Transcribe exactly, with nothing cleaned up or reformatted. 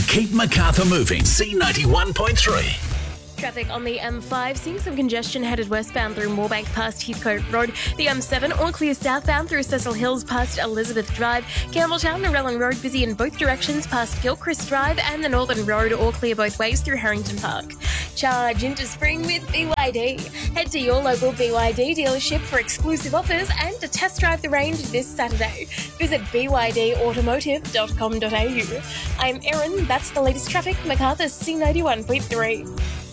Keep Macarthur moving. C ninety-one point three. Traffic on the M five, seeing some congestion headed westbound through Moorebank past Heathcote Road. The M seven, all clear southbound through Cecil Hills past Elizabeth Drive. Campbelltown and Relling Road busy in both directions past Gilchrist Drive, and the Northern Road all clear both ways through Harrington Park. Charge into spring with B Y D. Head to your local B Y D dealership for exclusive offers and to test drive the range this Saturday. Visit b y d automotive dot com dot a u. I'm Erin, that's the latest traffic, Macarthur C ninety-one point three.